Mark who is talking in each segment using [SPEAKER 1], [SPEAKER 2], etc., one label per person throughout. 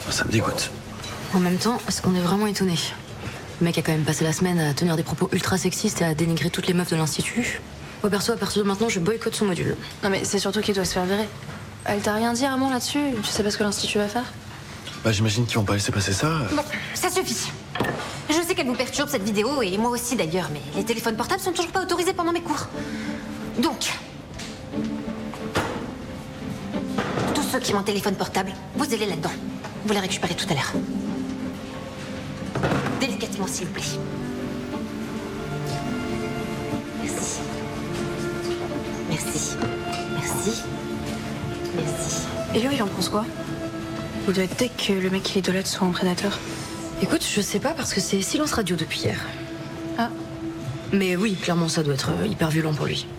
[SPEAKER 1] Ça me dégoûte.
[SPEAKER 2] En même temps, est-ce qu'on est vraiment étonné? Le mec a quand même passé la semaine à tenir des propos ultra sexistes et à dénigrer toutes les meufs de l'institut. Moi perso, à partir de maintenant, je boycotte son module.
[SPEAKER 3] Non mais c'est surtout qu'il doit se faire virer. Elle t'a rien dit, Armand, là-dessus? Tu sais pas ce que l'institut va faire?
[SPEAKER 1] Bah j'imagine qu'ils vont pas laisser passer ça.
[SPEAKER 4] Bon, ça suffit. Je sais qu'elle vous perturbe cette vidéo, et moi aussi d'ailleurs, mais les téléphones portables sont toujours pas autorisés pendant mes cours. Donc, tous ceux qui ont un téléphone portable, vous allez là-dedans. Vous les récupérez tout à l'heure. Délicatement, s'il vous plaît. Merci. Merci. Merci. Merci.
[SPEAKER 3] Et lui, il en pense quoi? Il doit être tech que le mec qui idolâtre soit un prédateur.
[SPEAKER 2] Écoute, je sais pas parce que c'est silence radio depuis hier.
[SPEAKER 3] Ah.
[SPEAKER 2] Mais oui, clairement, ça doit être hyper violent pour lui.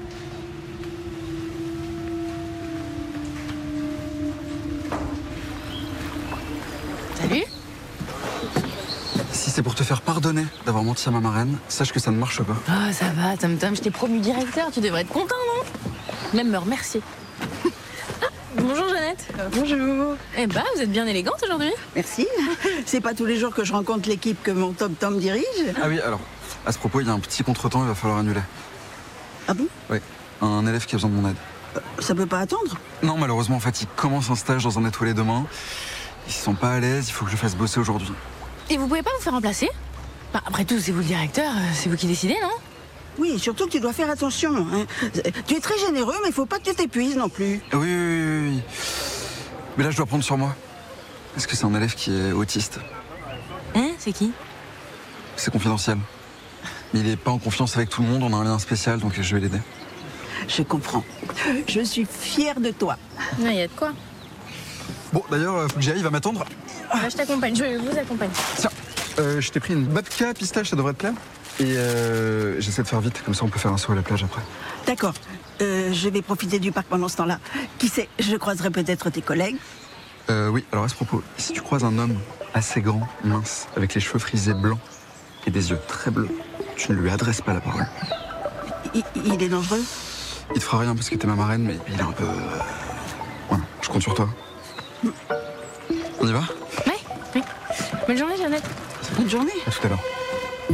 [SPEAKER 3] Salut.
[SPEAKER 5] Si c'est pour te faire pardonner d'avoir menti à ma marraine, sache que ça ne marche pas.
[SPEAKER 6] Ah, ça va, Tom Tom, je t'ai promu directeur, tu devrais être content, non? Même me remercier. Ah, bonjour Jeannette.
[SPEAKER 7] Bonjour.
[SPEAKER 6] Eh bah, vous êtes bien élégante aujourd'hui.
[SPEAKER 7] Merci. C'est pas tous les jours que je rencontre l'équipe que mon Tom Tom dirige.
[SPEAKER 5] Ah oui, alors, à ce propos, il y a un petit contretemps, il va falloir annuler.
[SPEAKER 7] Ah bon?
[SPEAKER 5] Oui, un élève qui a besoin de mon aide.
[SPEAKER 7] Ça peut pas attendre?
[SPEAKER 5] Non, malheureusement, en fait, il commence un stage dans un étoilé demain. Ils se sentent pas à l'aise, il faut que je le fasse bosser aujourd'hui.
[SPEAKER 6] Et vous pouvez pas vous faire remplacer? Bah, après tout, c'est vous le directeur, c'est vous qui décidez, non?
[SPEAKER 7] Oui, surtout que tu dois faire attention. Hein. Tu es très généreux, mais il faut pas que tu t'épuises non plus.
[SPEAKER 5] Oui. Mais là, je dois prendre sur moi. Parce que c'est un élève qui est autiste.
[SPEAKER 6] Hein? C'est qui?
[SPEAKER 5] C'est confidentiel. Mais il est pas en confiance avec tout le monde, on a un lien spécial, donc je vais l'aider.
[SPEAKER 7] Je comprends. Je suis fière de toi.
[SPEAKER 6] Il y a de quoi.
[SPEAKER 5] Bon, d'ailleurs, faut que j'y aille, il va m'attendre.
[SPEAKER 6] Bah, je t'accompagne, je vous accompagne.
[SPEAKER 5] Tiens, je t'ai pris une babka pistache, ça devrait te plaire. Et j'essaie de faire vite, comme ça on peut faire un saut à la plage après.
[SPEAKER 7] D'accord. Je vais profiter du parc pendant ce temps-là. Qui sait, je croiserai peut-être tes collègues.
[SPEAKER 5] Oui, alors à ce propos, si tu croises un homme assez grand, mince, avec les cheveux frisés blancs et des yeux très bleus, tu ne lui adresses pas la parole.
[SPEAKER 7] Il est dangereux?
[SPEAKER 5] Il te fera rien parce que t'es ma marraine, mais il est un peu... Voilà, je compte sur toi. On y va?
[SPEAKER 6] Ouais. Bonne journée, Jeannette.
[SPEAKER 7] Bonne journée.
[SPEAKER 5] À tout à l'heure.